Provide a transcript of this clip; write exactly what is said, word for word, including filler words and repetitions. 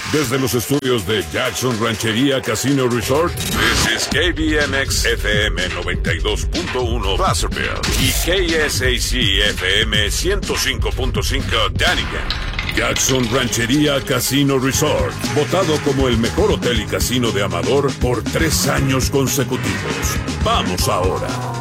Desde los estudios de Jackson Ranchería Casino Resort, this is K B M X F M noventa y dos punto uno Placerville y K S A C F M ciento cinco punto cinco Dunnigan. Jackson Ranchería Casino Resort, votado como el mejor hotel y casino de Amador por tres años consecutivos. Vamos ahora.